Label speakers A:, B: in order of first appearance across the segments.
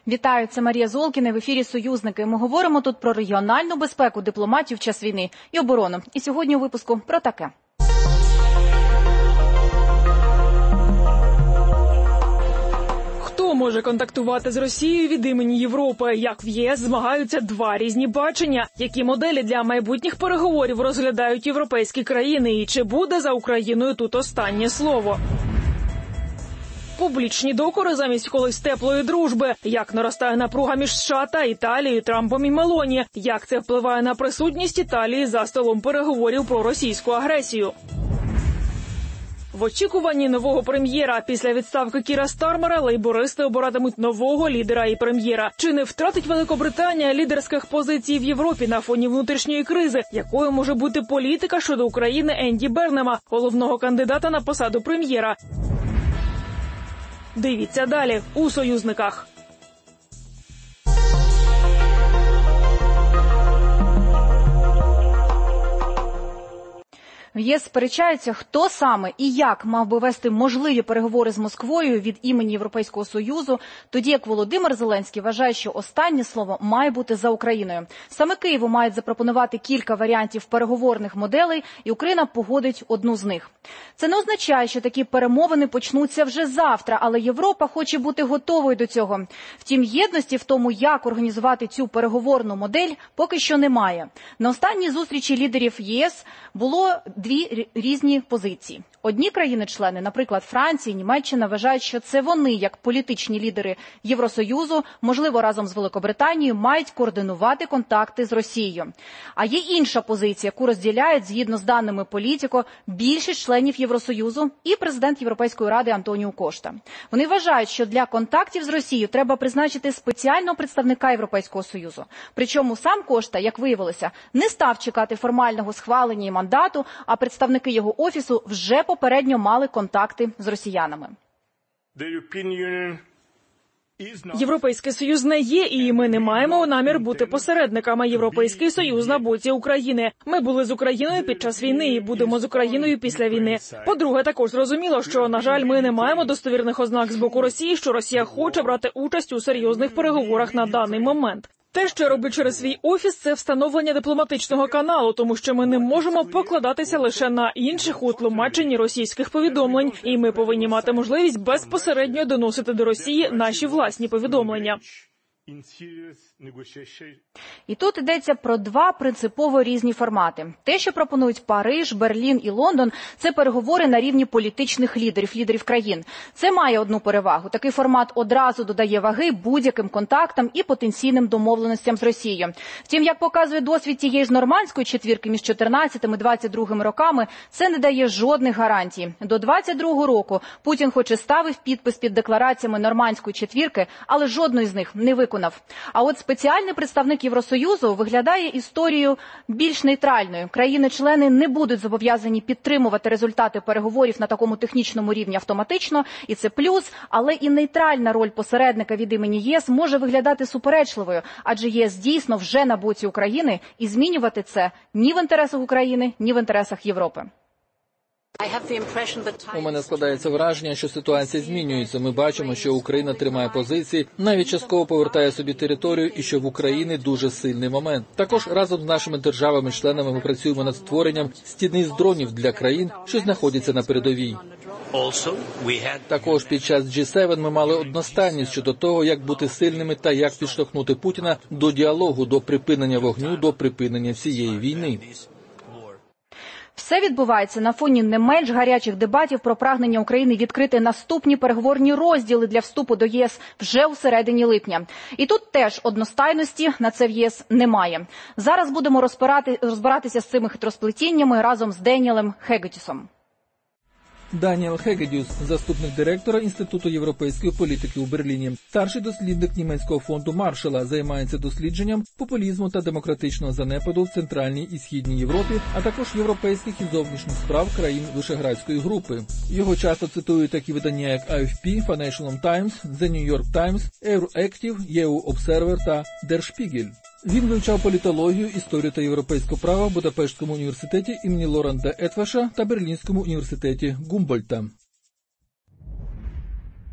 A: Вітаю, це Марія Золкіна, в ефірі «Союзники». Ми говоримо тут про регіональну безпеку, дипломатію в час війни і оборону. І сьогодні у випуску про таке.
B: Хто може контактувати з Росією від імені Європи? Як в ЄС змагаються два різні бачення? Які моделі для майбутніх переговорів розглядають європейські країни? І чи буде за Україною тут останнє слово? Публічні докори замість колись теплої дружби. Як наростає напруга між США та Італією, Трампом і Мелоні? Як це впливає на присутність Італії за столом переговорів про російську агресію? В очікуванні нового прем'єра після відставки Кіра Стармера лейбористи обиратимуть нового лідера і прем'єра. Чи не втратить Великобританія лідерських позицій в Європі на фоні внутрішньої кризи? Якою може бути політика щодо України Енді Бернема, головного кандидата на посаду прем'єра? Дивіться далі у «Союзниках».
A: В ЄС сперечаються, хто саме і як мав би вести можливі переговори з Москвою від імені Європейського Союзу, тоді як Володимир Зеленський вважає, що останнє слово має бути за Україною. Саме Києву мають запропонувати кілька варіантів переговорних моделей, і Україна погодить одну з них. Це не означає, що такі перемовини почнуться вже завтра, але Європа хоче бути готовою до цього. Втім, єдності в тому, як організувати цю переговорну модель, поки що немає. На останній зустрічі лідерів ЄС було дві різні позиції. Одні країни-члени, наприклад, Франція і Німеччина, вважають, що це вони, як політичні лідери Євросоюзу, можливо, разом з Великобританією, мають координувати контакти з Росією. А є інша позиція, яку розділяють, згідно з даними Політіко, більшість членів Євросоюзу і президент Європейської ради Антоніо Кошта. Вони вважають, що для контактів з Росією треба призначити спеціального представника Європейського Союзу. Причому сам Кошта, як виявилося, не став чекати формального схвалення і мандату, а представники його офісу вже попередньо мали контакти з росіянами.
B: Європейський Союз не є, і ми не маємо намір бути посередниками. Європейський Союз на боці України. Ми були з Україною під час війни і будемо з Україною після війни. По-друге, також зрозуміло, що, на жаль, ми не маємо достовірних ознак з боку Росії, що Росія хоче брати участь у серйозних переговорах на даний момент. Те, що робить через свій офіс, це встановлення дипломатичного каналу, тому що ми не можемо покладатися лише на інших у тлумаченні російських повідомлень, і ми повинні мати можливість безпосередньо доносити до Росії наші власні повідомлення.
A: І тут йдеться про два принципово різні формати. Те, що пропонують Париж, Берлін і Лондон, це переговори на рівні політичних лідерів країн. Це має одну перевагу. Такий формат одразу додає ваги будь-яким контактам і потенційним домовленостям з Росією. Втім, як показує досвід тієї ж нормандської четвірки між 14 і 22 роками, це не дає жодних гарантій. До 22 року Путін хоч і ставив підпис під деклараціями нормандської четвірки, але жодної з них не виконав. А от спеціальний представник Євросоюзу виглядає історією більш нейтральною. Країни-члени не будуть зобов'язані підтримувати результати переговорів на такому технічному рівні автоматично, і це плюс, але і нейтральна роль посередника від імені ЄС може виглядати суперечливою, адже ЄС дійсно вже на боці України, і змінювати це ні в інтересах України, ні в інтересах Європи.
C: У мене складається враження, що ситуація змінюється. Ми бачимо, що Україна тримає позиції, навіть частково повертає собі територію, і що в Україні дуже сильний момент. Також разом з нашими державами-членами ми працюємо над створенням стіни з дронів для країн, що знаходяться на передовій. Також під час G7 ми мали одностайність щодо того, як бути сильними та як підштовхнути Путіна до діалогу, до припинення вогню, до припинення всієї війни.
A: Все відбувається на фоні не менш гарячих дебатів про прагнення України відкрити наступні переговорні розділи для вступу до єС вже у середині липня. І тут теж одностайності на це в ЄС немає. Зараз будемо розбиратися з цими хитросплетіннями разом з Деніелем Хегетюсом.
C: Даніел Хегедюс, заступник директора Інституту європейської політики у Берліні. Старший дослідник німецького фонду Маршалла, займається дослідженням популізму та демократичного занепаду в Центральній і Східній Європі, а також європейських і зовнішніх справ країн Вишеградської групи. Його часто цитують такі видання, як AFP, Financial Times, The New York Times, Euroactiv, EU Observer та Der Spiegel. Він вивчав політологію, історію та європейське право в Будапештському університеті імені Лорента Етваша та Берлінському університеті Гумбольдта.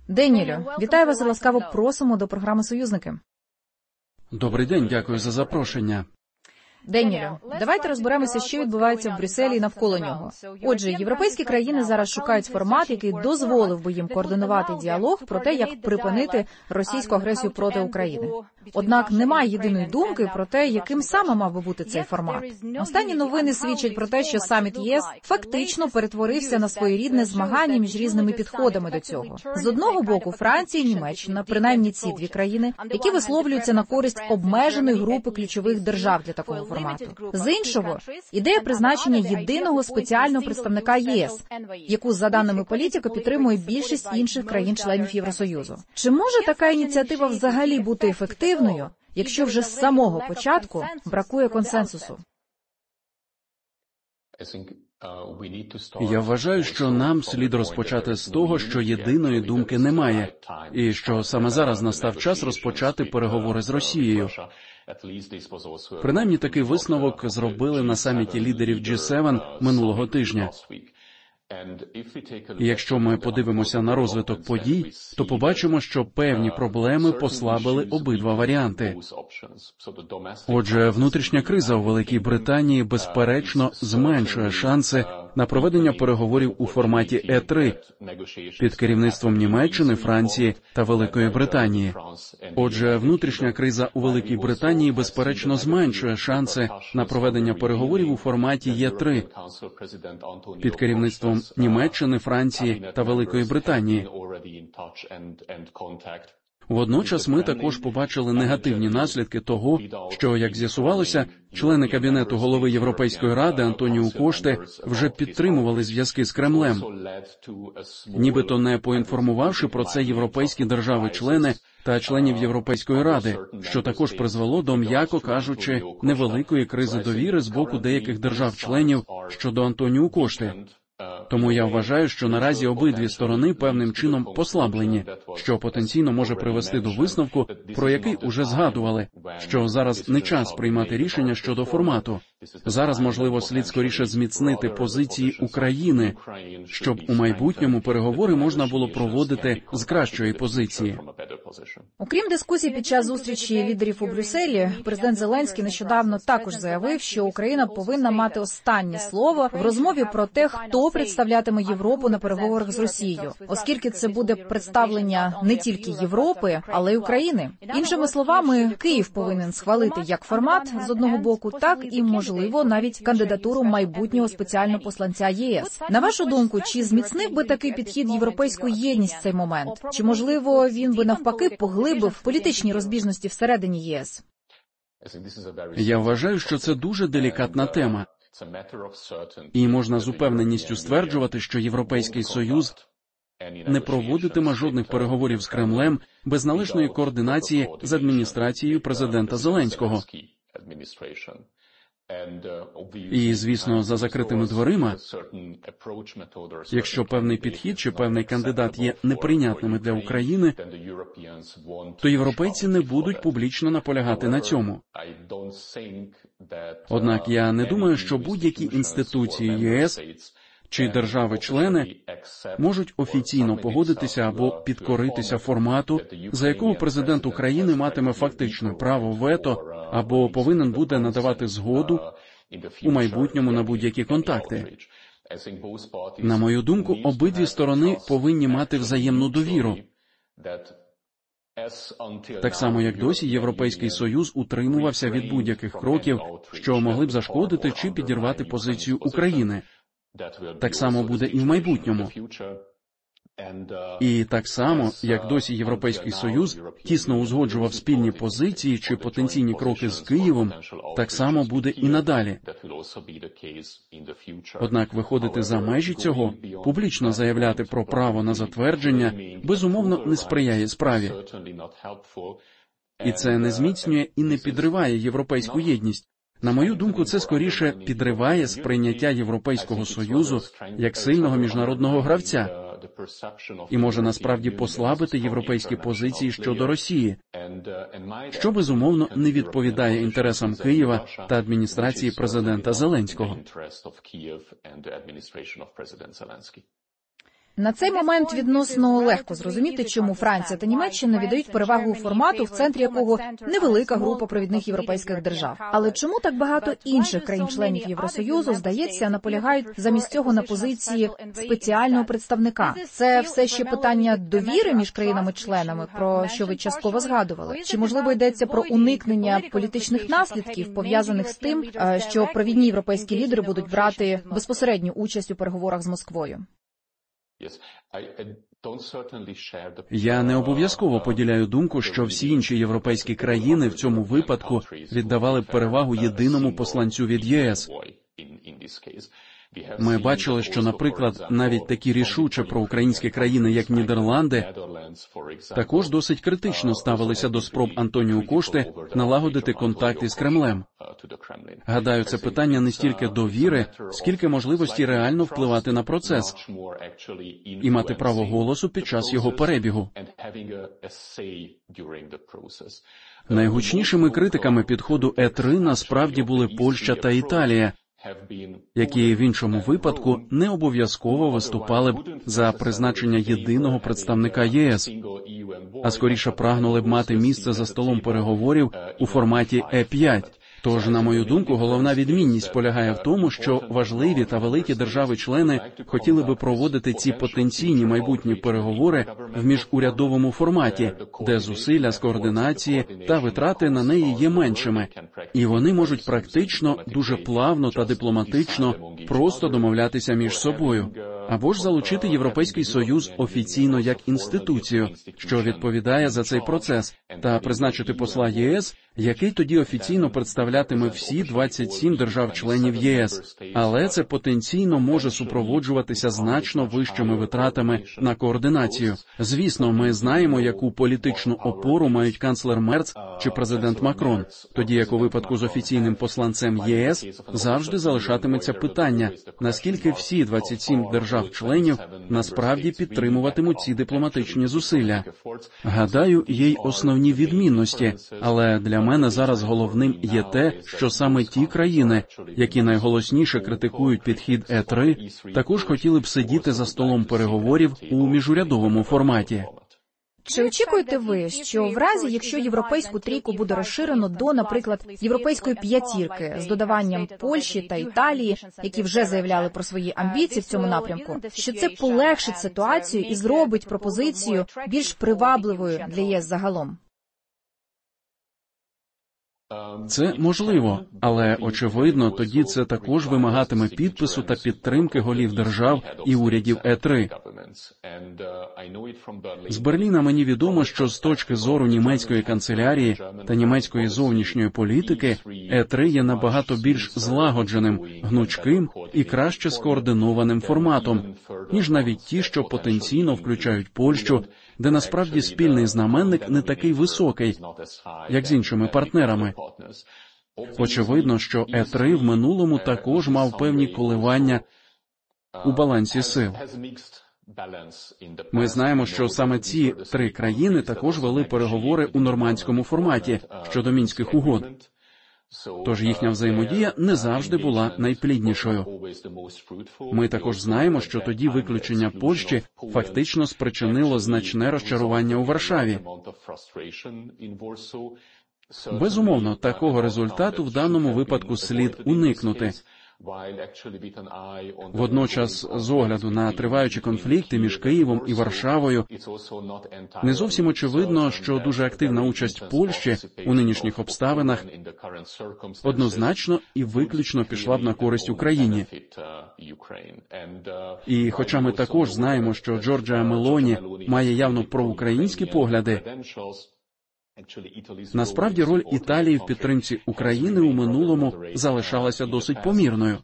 A: Денілю, вітаю вас і ласкаво просимо до програми «Союзники».
D: Добрий день, дякую за запрошення.
A: Денілю, давайте розберемося, що відбувається в Брюсселі і навколо нього. Отже, європейські країни зараз шукають формат, який дозволив би їм координувати діалог про те, як припинити російську агресію проти України. Однак немає єдиної думки про те, яким саме мав би бути цей формат. Останні новини свідчать про те, що саміт ЄС фактично перетворився на своєрідне змагання між різними підходами до цього. З одного боку, Франція і Німеччина, принаймні ці дві країни, які висловлюються на користь обмеженої групи ключових держав для такого формату. З іншого, ідея призначення єдиного спеціального представника ЄС, яку, за даними політика, підтримує більшість інших країн-членів Євросоюзу. Чи може така ініціатива взагалі бути ефективною, якщо вже з самого початку бракує консенсусу?
D: Я вважаю, що нам слід розпочати з того, що єдиної думки немає, і що саме зараз настав час розпочати переговори з Росією. Принаймні такий висновок зробили на саміті лідерів G7 минулого тижня. І якщо ми подивимося на розвиток подій, то побачимо, що певні проблеми послабили обидва варіанти. Отже, внутрішня криза у Великій Британії, безперечно, зменшує шанси на проведення переговорів у форматі Е3 під керівництвом Німеччини, Франції та Великої Британії. Отже, внутрішня криза у Великій Британії, безперечно, зменшує шанси на проведення переговорів у форматі Е3 під керівництвом Німеччини, Франції та Великої Британії. Водночас ми також побачили негативні наслідки того, що, як з'ясувалося, члени Кабінету голови Європейської Ради Антоніу Коште вже підтримували зв'язки з Кремлем, нібито не поінформувавши про це європейські держави-члени та членів Європейської Ради, що також призвело до, м'яко кажучи, невеликої кризи довіри з боку деяких держав-членів щодо Антоніу Коште. Тому я вважаю, що наразі обидві сторони певним чином послаблені, що потенційно може привести до висновку, про який уже згадували, що зараз не час приймати рішення щодо формату. Зараз, можливо, слід скоріше зміцнити позиції України, щоб у майбутньому переговори можна було проводити з кращої позиції.
A: Окрім дискусій під час зустрічі лідерів у Брюсселі, президент Зеленський нещодавно також заявив, що Україна повинна мати останнє слово в розмові про те, хто представлятиме Європу на переговорах з Росією, оскільки це буде представлення не тільки Європи, але й України. Іншими словами, Київ повинен схвалити як формат з одного боку, так і, можливо, навіть кандидатуру майбутнього спеціального посланця ЄС. На вашу думку, чи зміцнив би такий підхід європейську єдність в цей момент? Чи, можливо, він би навпаки поглибив політичні розбіжності всередині ЄС?
D: Я вважаю, що це дуже делікатна тема. І можна з упевненістю стверджувати, що Європейський Союз не проводитиме жодних переговорів з Кремлем без належної координації з адміністрацією президента Зеленського. І, звісно, за закритими дверима, якщо певний підхід чи певний кандидат є неприйнятними для України, то європейці не будуть публічно наполягати на цьому. Однак я не думаю, що будь-які інституції ЄС чи держави-члени можуть офіційно погодитися або підкоритися формату, за якого президент України матиме фактичне право вето або повинен буде надавати згоду у майбутньому на будь-які контакти. На мою думку, обидві сторони повинні мати взаємну довіру. Так само, як досі, Європейський Союз утримувався від будь-яких кроків, що могли б зашкодити чи підірвати позицію України. Так само буде і в майбутньому. І так само, як досі Європейський Союз тісно узгоджував спільні позиції чи потенційні кроки з Києвом, так само буде і надалі. Однак виходити за межі цього, публічно заявляти про право на затвердження, безумовно, не сприяє справі. І це не зміцнює і не підриває європейську єдність. На мою думку, це скоріше підриває сприйняття Європейського Союзу як сильного міжнародного гравця і може насправді послабити європейські позиції щодо Росії, що, безумовно, не відповідає інтересам Києва та адміністрації президента Зеленського.
E: На цей момент відносно легко зрозуміти, чому Франція та Німеччина віддають перевагу формату, в центрі якого невелика група провідних європейських держав. Але чому так багато інших країн-членів Євросоюзу, здається, наполягають замість цього на позиції спеціального представника? Це все ще питання довіри між країнами-членами, про що ви частково згадували? Чи, можливо, йдеться про уникнення політичних наслідків, пов'язаних з тим, що провідні європейські лідери будуть брати безпосередню участь у переговорах з Москвою?
D: Я не обов'язково поділяю думку, що всі інші європейські країни в цьому випадку віддавали б перевагу єдиному посланцю від ЄС. Ми бачили, що, наприклад, навіть такі рішуче проукраїнські країни, як Нідерланди, також досить критично ставилися до спроб Антоніу Кошти налагодити контакти з Кремлем. Гадаю, це питання не стільки довіри, скільки можливості реально впливати на процес і мати право голосу під час його перебігу. Найгучнішими критиками підходу Е3 насправді були Польща та Італія, які в іншому випадку не обов'язково виступали б за призначення єдиного представника ЄС, а скоріше прагнули б мати місце за столом переговорів у форматі Е5. Тож, на мою думку, головна відмінність полягає в тому, що важливі та великі держави-члени хотіли би проводити ці потенційні майбутні переговори в міжурядовому форматі, де зусилля з координації та витрати на неї є меншими, і вони можуть практично, дуже плавно та дипломатично просто домовлятися між собою, або ж залучити Європейський Союз офіційно як інституцію, що відповідає за цей процес, та призначити посла ЄС, який тоді офіційно представлятиме всі 27 держав-членів ЄС. Але це потенційно може супроводжуватися значно вищими витратами на координацію. Звісно, ми знаємо, яку політичну опору мають канцлер Мерц чи президент Макрон, тоді як у випадку з офіційним посланцем ЄС завжди залишатиметься питання, наскільки всі 27 держав-членів насправді підтримуватимуть ці дипломатичні зусилля. Гадаю, є й основні відмінності, але для мене зараз головним є те, що саме ті країни, які найголосніше критикують підхід Е3, також хотіли б сидіти за столом переговорів у міжурядовому форматі.
E: Чи очікуєте ви, що в разі, якщо європейську трійку буде розширено до, наприклад, європейської п'ятірки з додаванням Польщі та Італії, які вже заявляли про свої амбіції в цьому напрямку, що це полегшить ситуацію і зробить пропозицію більш привабливою для ЄС загалом?
D: Це можливо, але, очевидно, тоді це також вимагатиме підпису та підтримки голів держав і урядів Е3. З Берліна мені відомо, що з точки зору німецької канцелярії та німецької зовнішньої політики Е3 є набагато більш злагодженим, гнучким і краще скоординованим форматом, ніж навіть ті, що потенційно включають Польщу, де насправді спільний знаменник не такий високий, як з іншими партнерами. Очевидно, що Е3 в минулому також мав певні коливання у балансі сил. Ми знаємо, що саме ці три країни також вели переговори у нормандському форматі щодо Мінських угод. Тож їхня взаємодія не завжди була найпліднішою. Ми також знаємо, що тоді виключення Польщі фактично спричинило значне розчарування у Варшаві. Безумовно, такого результату в даному випадку слід уникнути. Водночас, з огляду на триваючі конфлікти між Києвом і Варшавою, не зовсім очевидно, що дуже активна участь Польщі у нинішніх обставинах однозначно і виключно пішла б на користь Україні. І хоча ми також знаємо, що Джорджа Мелоні має явно проукраїнські погляди, насправді роль Італії в підтримці України у минулому залишалася досить помірною.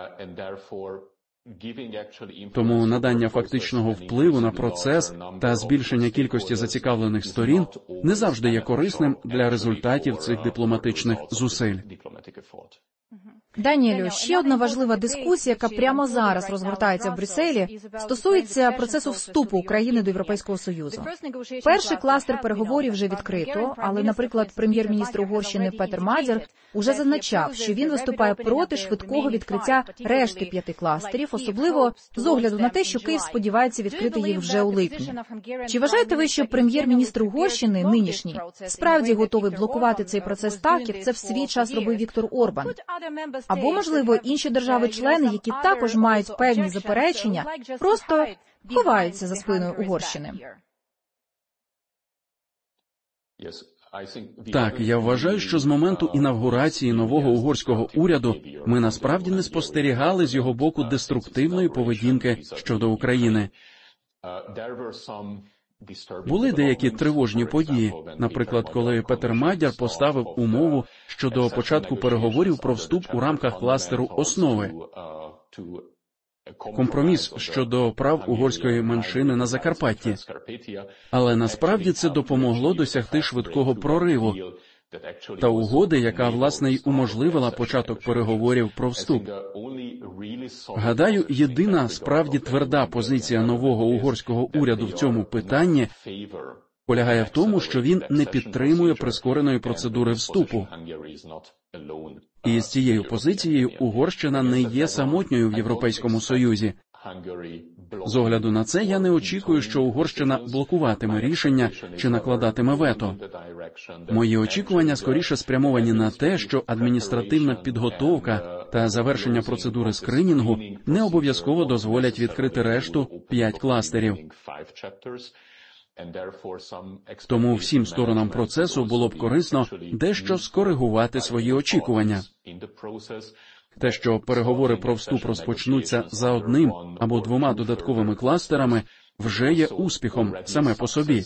D: Тому надання фактичного впливу на процес та збільшення кількості зацікавлених сторін не завжди є корисним для результатів цих дипломатичних зусиль.
E: Даніелю, ще одна важлива дискусія, яка прямо зараз розгортається в Брюсселі, стосується процесу вступу України до Європейського Союзу. Перший кластер переговорів вже відкрито, але, наприклад, прем'єр-міністр Угорщини Петер Мадяр уже зазначав, що він виступає проти швидкого відкриття решти 5 кластерів, особливо з огляду на те, що Київ сподівається відкрити їх вже у липні. Чи вважаєте ви, що прем'єр-міністр Угорщини, нинішній, справді готовий блокувати цей процес так, як це в свій час робив Віктор Орбан? Або, можливо, інші держави-члени, які також мають певні заперечення, просто ховаються за спиною Угорщини?
D: Так, я вважаю, що з моменту інавгурації нового угорського уряду ми насправді не спостерігали з його боку деструктивної поведінки щодо України. Були деякі тривожні події, наприклад, коли Петер Мадяр поставив умову щодо початку переговорів про вступ у рамках кластеру «Основи». Компроміс щодо прав угорської меншини на Закарпатті. Але насправді це допомогло досягти швидкого прориву та угоди, яка, власне, й уможливила початок переговорів про вступ. Гадаю, єдина справді тверда позиція нового угорського уряду в цьому питанні полягає в тому, що він не підтримує прискореної процедури вступу. І з цією позицією Угорщина не є самотньою в Європейському Союзі. З огляду на це, я не очікую, що Угорщина блокуватиме рішення чи накладатиме вето. Мої очікування скоріше спрямовані на те, що адміністративна підготовка та завершення процедури скринінгу не обов'язково дозволять відкрити решту 5 кластерів. Тому всім сторонам процесу було б корисно дещо скоригувати свої очікування. Те, що переговори про вступ розпочнуться за 1 або 2 додатковими кластерами, вже є успіхом саме по собі.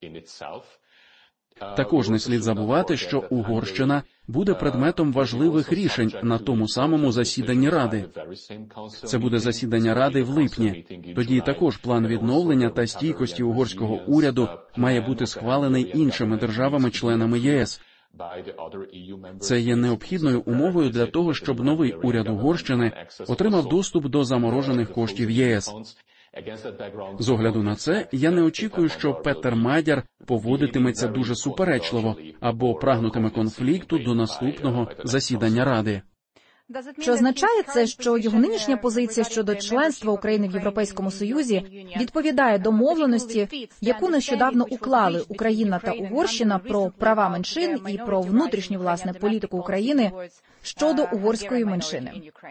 D: Також не слід забувати, що Угорщина буде предметом важливих рішень на тому самому засіданні Ради. Це буде засідання Ради в липні. Тоді також план відновлення та стійкості угорського уряду має бути схвалений іншими державами-членами ЄС. Це є необхідною умовою для того, щоб новий уряд Угорщини отримав доступ до заморожених коштів ЄС. З огляду на це, я не очікую, що Петер Мадяр поводитиметься дуже суперечливо або прагнутиме конфлікту до наступного засідання Ради.
E: Чи означає це, що його нинішня позиція щодо членства України в Європейському Союзі відповідає домовленості, яку нещодавно уклали Україна та Угорщина про права меншин і про внутрішню, власне, політику України щодо угорської меншини?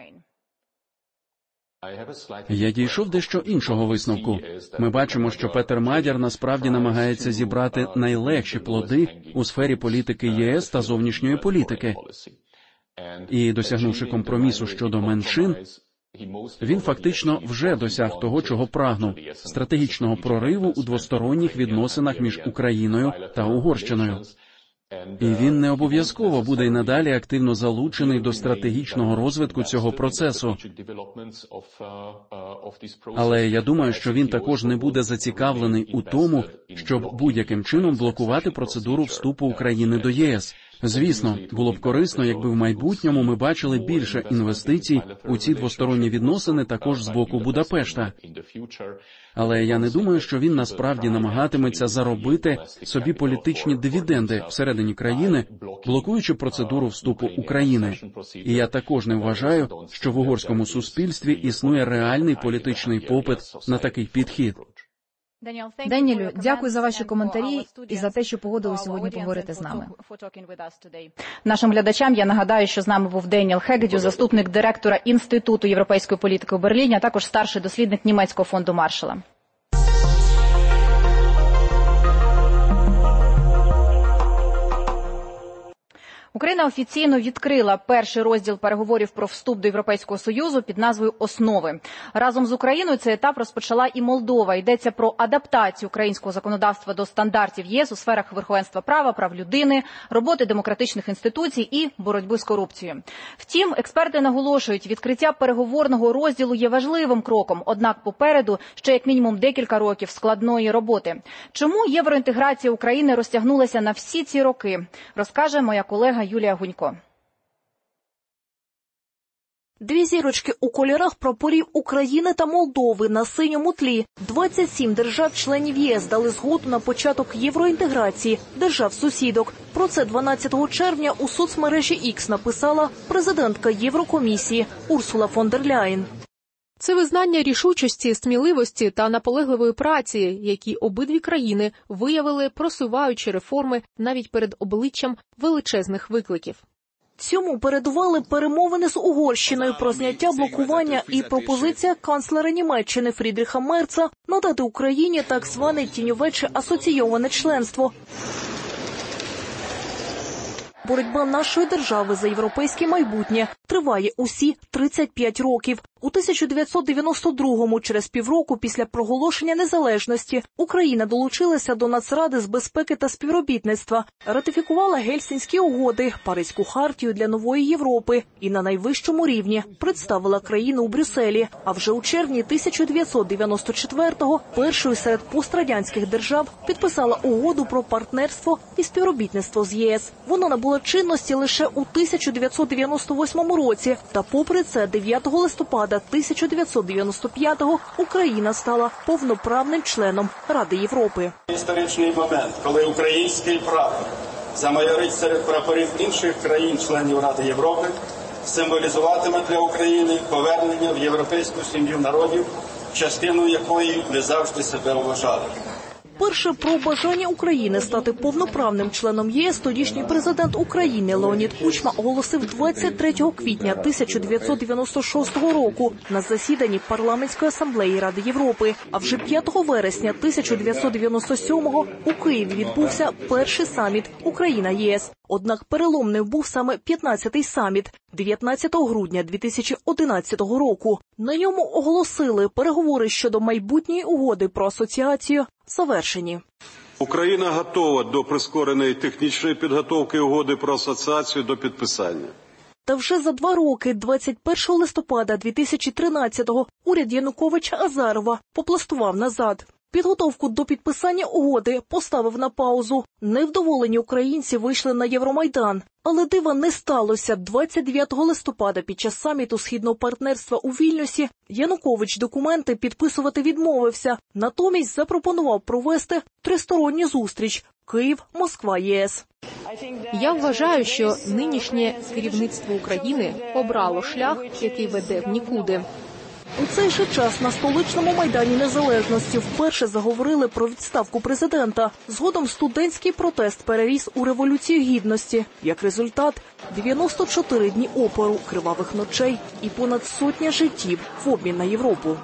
D: Я дійшов дещо іншого висновку. Ми бачимо, що Петер Мадяр насправді намагається зібрати найлегші плоди у сфері політики єС та зовнішньої політики. І, досягнувши компромісу щодо меншин, він фактично вже досяг того, чого прагнув – стратегічного прориву у двосторонніх відносинах між Україною та Угорщиною. І він не обов'язково буде й надалі активно залучений до стратегічного розвитку цього процесу. Але я думаю, що він також не буде зацікавлений у тому, щоб будь-яким чином блокувати процедуру вступу України до ЄС. Звісно, було б корисно, якби в майбутньому ми бачили більше інвестицій у ці двосторонні відносини також з боку Будапешта. Але я не думаю, що він насправді намагатиметься заробити собі політичні дивіденди всередині країни, блокуючи процедуру вступу України. І я також не вважаю, що в угорському суспільстві існує реальний політичний попит на такий підхід.
E: Даніелю, дякую за ваші коментарі і за те, що погодились сьогодні поговорити з нами.
A: Нашим глядачам я нагадаю, що з нами був Деніел Хегедюс, заступник директора Інституту європейської політики у Берліні, а також старший дослідник німецького фонду Маршалла. Україна офіційно відкрила перший розділ переговорів про вступ до Європейського Союзу під назвою «Основи». Разом з Україною цей етап розпочала і Молдова. Йдеться про адаптацію українського законодавства до стандартів ЄС у сферах верховенства права, прав людини, роботи демократичних інституцій і боротьби з корупцією. Втім, експерти наголошують, відкриття переговорного розділу є важливим кроком, однак попереду ще як мінімум декілька років складної роботи. Чому євроінтеграція України розтягнулася на всі ці роки, розкаже моя колега Юлія Гунько.
F: Дві зірочки у кольорах прапорів України та Молдови на синьому тлі. 27 держав-членів ЄС дали згоду на початок євроінтеграції держав-сусідок. Про це 12 червня у соцмережі X написала президентка Єврокомісії Урсула фон дер Ляєн.
G: Це визнання рішучості, сміливості та наполегливої праці, які обидві країни виявили, просуваючи реформи навіть перед обличчям величезних викликів.
F: Цьому передували перемовини з Угорщиною про зняття блокування і пропозиція канцлера Німеччини Фрідріха Мерца надати Україні так зване тіньове чи асоційоване членство. Боротьба нашої держави за європейське майбутнє триває усі 35 років. У 1992-му, через півроку після проголошення незалежності, Україна долучилася до Нацради з безпеки та співробітництва, ратифікувала Гельсінські угоди, Паризьку хартію для нової Європи і на найвищому рівні представила країну у Брюсселі. А вже у червні 1994-го першою серед пострадянських держав підписала угоду про партнерство і співробітництво з ЄС. Воно набуло чинності лише у 1998 році, та попри це 9 листопада 1995-го Україна стала повноправним членом Ради Європи.
H: Історичний момент, коли український прапор замайорить серед прапорів інших країн-членів Ради Європи, символізуватиме для України повернення в європейську сім'ю народів, частиною якої ми завжди себе вважали.
F: Перше про бажання України стати повноправним членом ЄС тодішній президент України Леонід Кучма оголосив 23 квітня 1996 року на засіданні Парламентської асамблеї Ради Європи. А вже 5 вересня 1997-го у Києві відбувся перший саміт Україна-ЄС. Однак переломним був саме 15-й саміт 19 грудня 2011 року. На ньому оголосили, переговори щодо майбутньої угоди про асоціацію завершені.
I: Україна готова до прискореної технічної підготовки угоди про асоціацію до підписання.
F: Та вже за 2 роки, 21 листопада 2013-го, уряд Януковича-Азарова попластував назад. Підготовку до підписання угоди поставив на паузу. Невдоволені українці вийшли на Євромайдан. Але дива не сталося. 29 листопада під час саміту Східного партнерства у Вільнюсі Янукович документи підписувати відмовився. Натомість запропонував провести тристоронню зустріч Київ-Москва-ЄС.
G: Я вважаю, що нинішнє керівництво України обрало шлях, який веде в нікуди.
F: У цей же час на столичному Майдані Незалежності вперше заговорили про відставку президента. Згодом студентський протест переріс у Революцію Гідності. Як результат – 94 дні опору, кривавих ночей і понад 100 життів в обмін на Європу.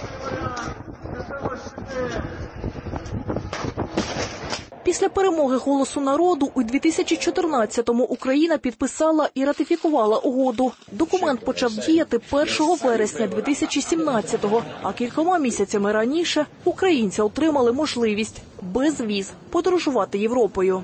F: Після перемоги «Голосу народу» у 2014-му Україна підписала і ратифікувала угоду. Документ почав діяти 1 вересня 2017-го, а кількома місяцями раніше українці отримали можливість без віз подорожувати Європою.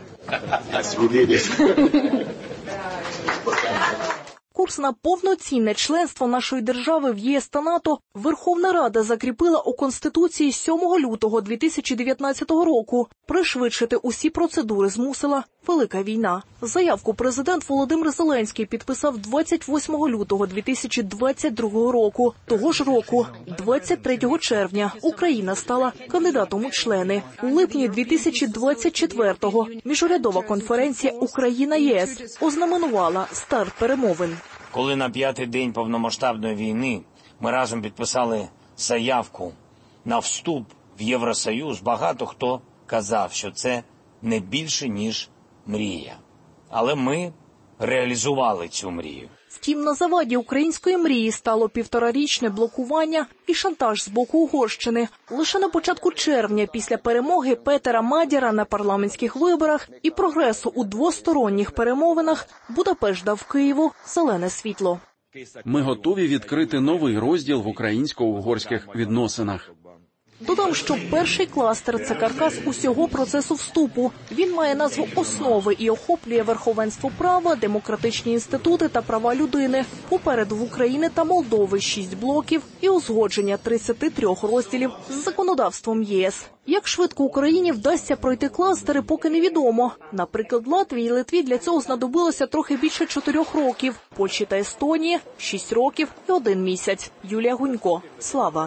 F: Курс на повноцінне членство нашої держави в ЄС та НАТО Верховна Рада закріпила у Конституції 7 лютого 2019 року. Пришвидшити усі процедури змусила Велика війна. Заявку президент Володимир Зеленський підписав 28 лютого 2022 року. Того ж року, 23 червня, Україна стала кандидатом у члени. У липні 2024-го міжурядова конференція «Україна-ЄС» ознаменувала старт перемовин.
J: Коли на 5-й день повномасштабної війни ми разом підписали заявку на вступ в Євросоюз, багато хто казав, що це не більше, ніж мрія. Але ми реалізували цю мрію.
F: Втім, на заваді української мрії стало 1,5-річне блокування і шантаж з боку Угорщини. Лише на початку червня, після перемоги Петера Мадяра на парламентських виборах і прогресу у двосторонніх перемовинах, Будапешт дав Києву зелене світло.
D: Ми готові відкрити новий розділ в українсько-угорських відносинах.
F: Додам, що перший кластер – це каркас усього процесу вступу. Він має назву «Основи» і охоплює верховенство права, демократичні інститути та права людини. Попереду в Україні та Молдови 6 блоків і узгодження 33 розділів з законодавством ЄС. Як швидко Україні вдасться пройти кластери, поки невідомо. Наприклад, Латвії і Литві для цього знадобилося трохи більше 4 років. Польщі та Естонії – 6 років і 1 місяць. Юлія Гунько. Слава.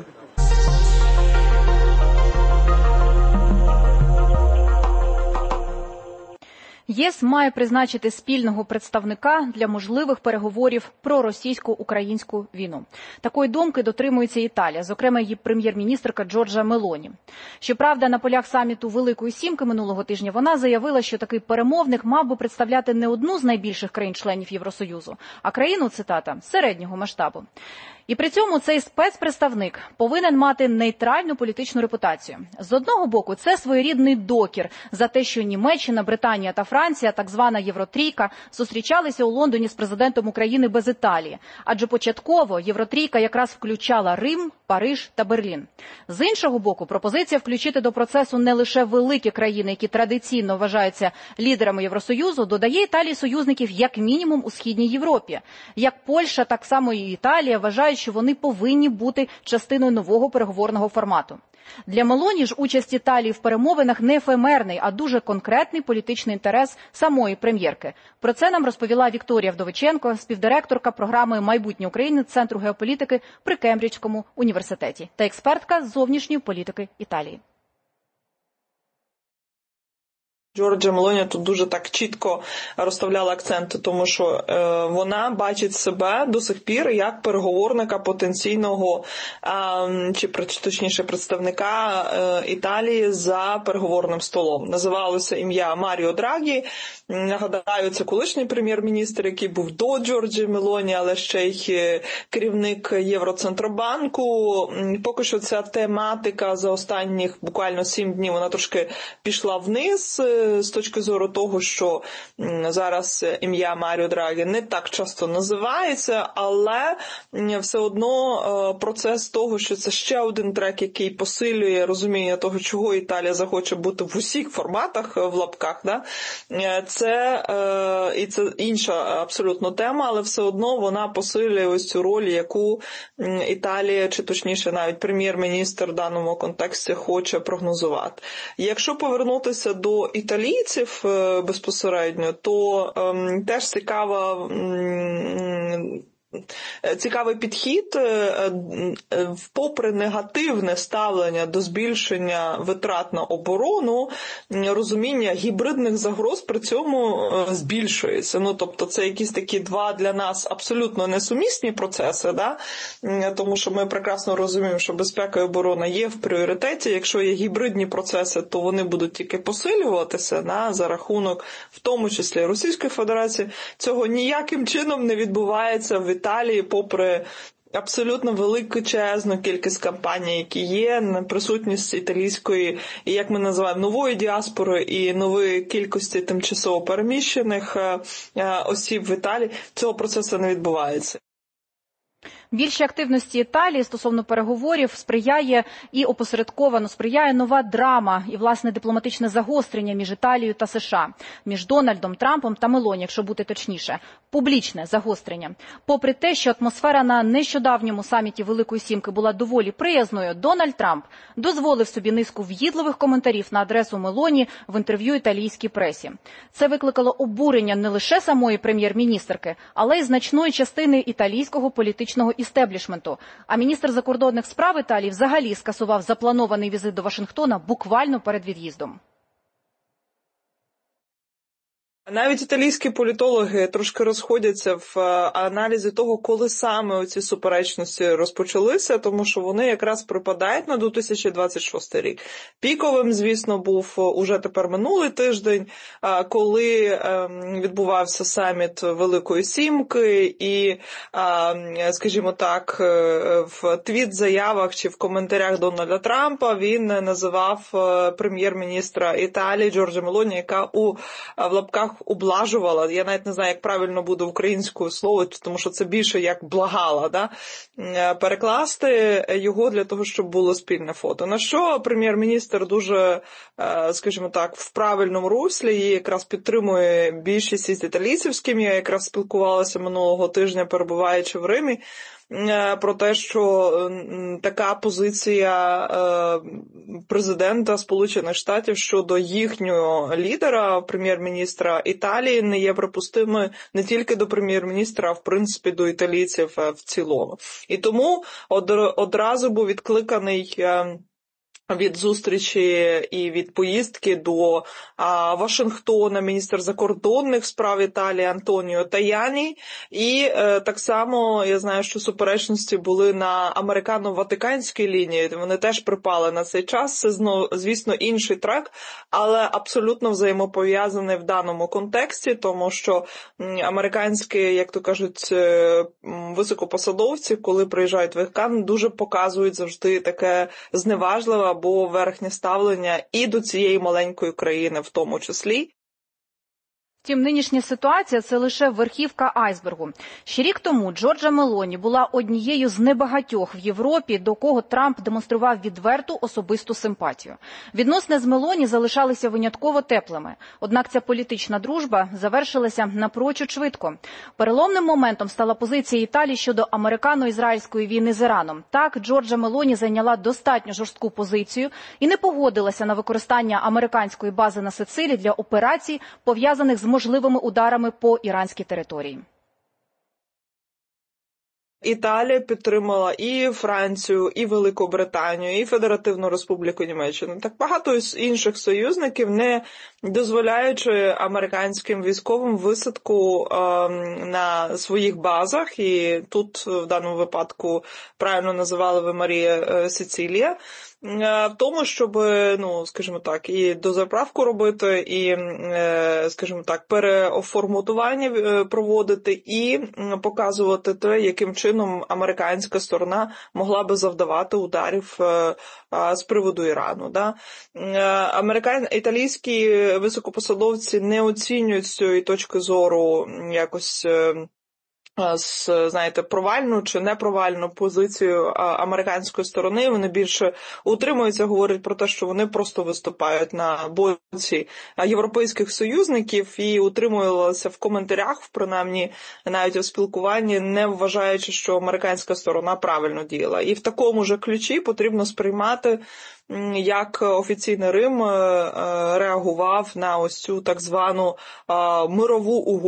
A: ЄС має призначити спільного представника для можливих переговорів про російсько-українську війну. Такої думки дотримується Італія, зокрема її прем'єр-міністерка Джорджа Мелоні. Щоправда, на полях саміту Великої Сімки минулого тижня вона заявила, що такий перемовник мав би представляти не одну з найбільших країн-членів Євросоюзу, а країну, цитата, середнього масштабу. І при цьому цей спецпредставник повинен мати нейтральну політичну репутацію. З одного боку, це своєрідний докір за те, що Німеччина, Британія та Франція, так звана Євротрійка, зустрічалися у Лондоні з президентом України без Італії. Адже початково Євротрійка якраз включала Рим, Париж та Берлін. З іншого боку, пропозиція включити до процесу не лише великі країни, які традиційно вважаються лідерами Євросоюзу, додає Італії союзників як мінімум у Східній Європі. Як Польща, так само і Італія вважають, що вони повинні бути частиною нового переговорного формату. Для Мелоні ж участь Італії в перемовинах не ефемерний, а дуже конкретний політичний інтерес самої прем'єрки. Про це нам розповіла Вікторія Вдовиченко, співдиректорка програми «Майбутнє України» Центру геополітики при Кембриджському університеті та експертка з зовнішньої політики Італії.
K: Джорджа Мелоні тут дуже так чітко розставляла акценти, тому що вона бачить себе до сих пір як переговорника потенційного, чи точніше представника Італії за переговорним столом. Називалося ім'я Маріо Драгі. Нагадаю, це колишній прем'єр-міністр, який був до Джорджі Мелоні, але ще й керівник Євроцентробанку. Поки що ця тематика за останніх буквально 7 днів, вона трошки пішла вниз, з точки зору того, що зараз ім'я Маріо Драгі не так часто називається, але все одно процес того, що це ще один трек, який посилює розуміння того, чого Італія захоче бути в усіх форматах, в лапках, да? Це інша абсолютно тема, але все одно вона посилює ось цю роль, яку Італія, чи точніше навіть прем'єр-міністр в даному контексті хоче прогнозувати. Якщо повернутися до італійців безпосередньо, то теж цікавий підхід, попри негативне ставлення до збільшення витрат на оборону, розуміння гібридних загроз при цьому збільшується. Тобто це якісь такі два для нас абсолютно несумісні процеси, да? Тому що ми прекрасно розуміємо, що безпека і оборона є в пріоритеті. Якщо є гібридні процеси, то вони будуть тільки посилюватися, да? За рахунок, в тому числі Російської Федерації. Цього ніяким чином не відбувається в Італії, попри абсолютно величезну кількість кампаній, які є, на присутність італійської, і як ми називаємо, нової діаспори і нової кількості тимчасово переміщених осіб в Італії, цього процесу не відбувається.
A: Більшій активності Італії стосовно переговорів сприяє і опосередковано сприяє нова драма і, власне, дипломатичне загострення між Італією та США, між Дональдом Трампом та Мелоні, якщо бути точніше. Публічне загострення. Попри те, що атмосфера на нещодавньому саміті Великої Сімки була доволі приязною, Дональд Трамп дозволив собі низку в'їдливих коментарів на адресу Мелоні в інтерв'ю італійській пресі. Це викликало обурення не лише самої прем'єр-міністерки, але й значної частини італійського політичного істеблішменту. А міністр закордонних справ Італії взагалі скасував запланований візит до Вашингтона буквально перед від'їздом.
K: Навіть італійські політологи трошки розходяться в аналізі того, коли саме ці суперечності розпочалися, тому що вони якраз припадають на 2026 рік. Піковим, звісно, був уже тепер минулий тиждень, коли відбувався саміт Великої Сімки і, скажімо так, в твіт-заявах чи в коментарях Дональда Трампа він називав прем'єр-міністра Італії Джорджа Мелоні, яка в лапках облажувала, я навіть не знаю, як правильно буде українською слово, тому що це більше як благала, да? Перекласти його для того, щоб було спільне фото. На що прем'єр-міністр дуже, скажімо так, в правильному руслі і якраз підтримує більшість із італійців, з ким я якраз спілкувалася минулого тижня, перебуваючи в Римі, про те, що така позиція президента Сполучених Штатів щодо їхнього лідера, прем'єр-міністра Італії, не є припустимою не тільки до прем'єр-міністра, а в принципі до італійців в цілому. І тому одразу був відкликаний від зустрічі і від поїздки до Вашингтона міністр закордонних справ Італії Антоніо Таяні. І так само я знаю, що суперечності були на американо-ватиканській лінії. Вони теж припали на цей час. Це, звісно, інший трек, але абсолютно взаємопов'язаний в даному контексті, тому що американські, як то кажуть, високопосадовці, коли приїжджають в Ватикан, дуже показують завжди таке зневажливе або верхнє ставлення і до цієї маленької країни в тому числі.
A: Втім, нинішня ситуація – це лише верхівка айсбергу. Ще рік тому Джорджа Мелоні була однією з небагатьох в Європі, до кого Трамп демонстрував відверту особисту симпатію. Відносини з Мелоні залишалися винятково теплими. Однак ця політична дружба завершилася напрочуд швидко. Переломним моментом стала позиція Італії щодо американо-ізраїльської війни з Іраном. Так, Джорджа Мелоні зайняла достатньо жорстку позицію і не погодилася на використання американської бази на Сицилії для операцій, пов'язаних з можливими ударами по іранській території.
K: Італія підтримала і Францію, і Велику Британію, і Федеративну Республіку Німеччину. Так багато інших союзників, не дозволяючи американським військовим висадку на своїх базах. І тут в даному випадку правильно називали ви Марія Сицилія. В тому, щоб, скажімо так, і дозаправку робити, і, скажімо так, переформатування проводити, і показувати те, яким чином американська сторона могла би завдавати ударів з приводу Ірану. Да? Італійські високопосадовці не оцінюють з цієї точки зору якось знаєте, провальну чи непровальну позицію американської сторони. Вони більше утримуються, говорять про те, що вони просто виступають на боці європейських союзників і утримувалися в коментарях, принаймні навіть у спілкуванні, не вважаючи, що американська сторона правильно діяла. І в такому же ключі потрібно сприймати, як офіційний Рим реагував на ось цю так звану мирову угоду